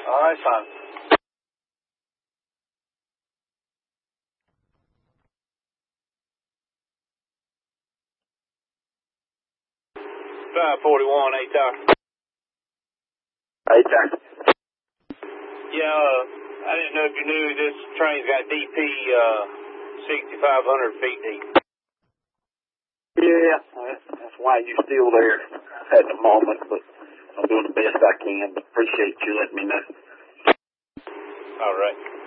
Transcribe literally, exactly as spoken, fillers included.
All right, fine. five forty-one, eight tower. Eight tower. Yeah, uh, I didn't know if you knew this train's got D P uh, sixty-five hundred feet deep. Yeah, that's why you're still there at the moment, but I'm doing the best I can, but appreciate you letting me know. All right.